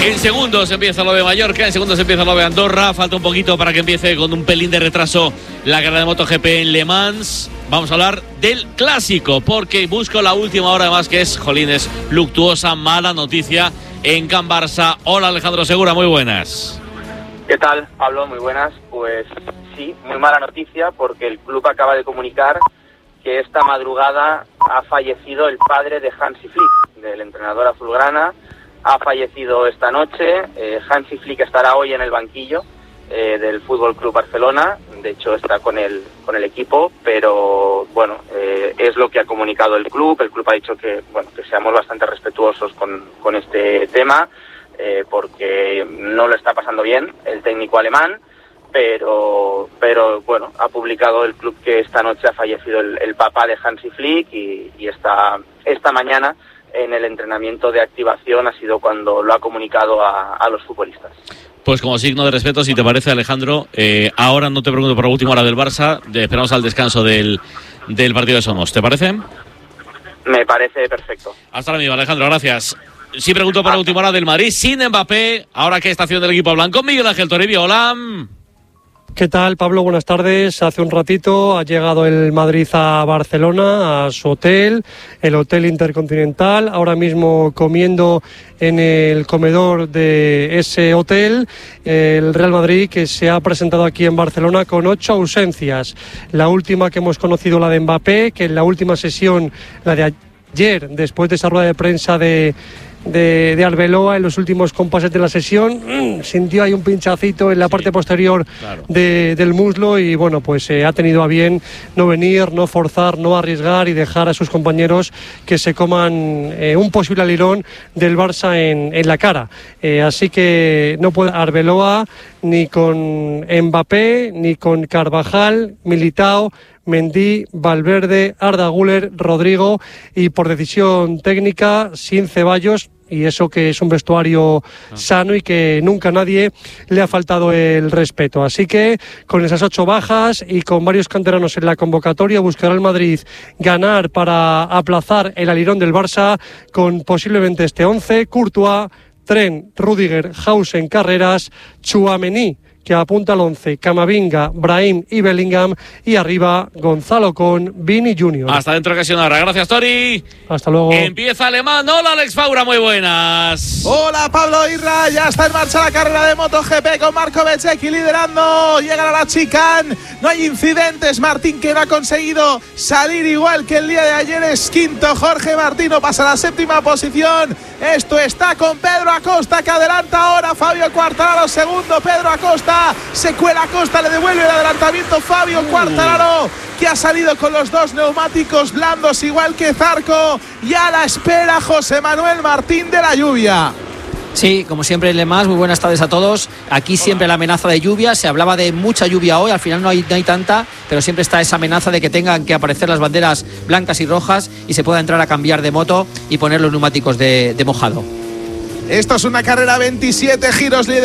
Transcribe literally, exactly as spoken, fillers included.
En segundos empieza lo de Mallorca, en segundos empieza lo de Andorra. Falta un poquito para que empiece con un pelín de retraso la carrera de MotoGP en Le Mans. Vamos a hablar del clásico, porque busco la última hora además, que es, jolines, luctuosa, mala noticia en Can Barça. Hola Alejandro Segura, muy buenas. ¿Qué tal, Pablo? Muy buenas. Pues sí, muy mala noticia, porque el club acaba de comunicar que esta madrugada ha fallecido el padre de Hansi Flick, del entrenador azulgrana. Ha fallecido esta noche. eh, Hansi Flick estará hoy en el banquillo eh, del F C Barcelona. De hecho está con el con el equipo, pero bueno, eh, es lo que ha comunicado el club. El club ha dicho que bueno que seamos bastante respetuosos con, con este tema, eh, porque no lo está pasando bien el técnico alemán, pero pero bueno, ha publicado el club que esta noche ha fallecido el, el papá de Hansi Flick, y, y esta, esta mañana en el entrenamiento de activación ha sido cuando lo ha comunicado a, a los futbolistas. Pues como signo de respeto, si te parece, Alejandro, eh, ahora no te pregunto por la última hora del Barça, de, esperamos al descanso del, del partido de Somos, ¿te parece? Me parece perfecto. Hasta ahora mismo, Alejandro, gracias. Sí pregunto por la última hora del Madrid, sin Mbappé, ahora que está haciendo el equipo blanco, Miguel Ángel Toribio, hola. ¿Qué tal, Pablo? Buenas tardes. Hace un ratito ha llegado el Madrid a Barcelona, a su hotel, el Hotel Intercontinental. Ahora mismo comiendo en el comedor de ese hotel el Real Madrid, que se ha presentado aquí en Barcelona con ocho ausencias. La última que hemos conocido, la de Mbappé, que en la última sesión, la de ayer, después de esa rueda de prensa de... De, de Arbeloa, en los últimos compases de la sesión, mmm, sintió ahí un pinchacito en la sí, parte posterior claro. de, del muslo, y bueno, pues eh, ha tenido a bien no venir, no forzar, no arriesgar y dejar a sus compañeros que se coman eh, un posible alirón del Barça en, en la cara. Eh, así que no puede Arbeloa ni con Mbappé, ni con Carvajal, Militao, Mendy, Valverde, Arda Güler, Rodrigo, y por decisión técnica sin Ceballos, y eso que es un vestuario ah. sano y que nunca a nadie le ha faltado el respeto. Así que con esas ocho bajas y con varios canteranos en la convocatoria, buscará el Madrid ganar para aplazar el alirón del Barça con posiblemente este once: Courtois, Tren, Rüdiger, Hausen, Carreras, Tchouaméni, que apunta al once, Camavinga, Brahim y Bellingham, y arriba Gonzalo con Vini junior Hasta dentro de casi una hora. Gracias, Tori. Hasta luego. Empieza Alemán. Hola, Alex Faura, muy buenas. Hola, Pablo Irra. Ya está en marcha la carrera de MotoGP con Marco Bezzecchi liderando. Llegan a la chicane. No hay incidentes. Martín, que no ha conseguido salir igual que el día de ayer, es quinto. Jorge Martino pasa a la séptima posición. Esto está con Pedro Acosta, que adelanta ahora. Fabio Quartararo segundo. Pedro Acosta se cuela Acosta, le devuelve el adelantamiento Fabio Quartararo, que ha salido con los dos neumáticos blandos igual que Zarco, y a la espera José Manuel Martín de la lluvia. Sí, como siempre en Le Mans, muy buenas tardes a todos. Aquí siempre la amenaza de lluvia, se hablaba de mucha lluvia hoy, al final no hay, no hay tanta, pero siempre está esa amenaza de que tengan que aparecer las banderas blancas y rojas y se pueda entrar a cambiar de moto y poner los neumáticos de, de mojado. Esto es una carrera veintisiete giros.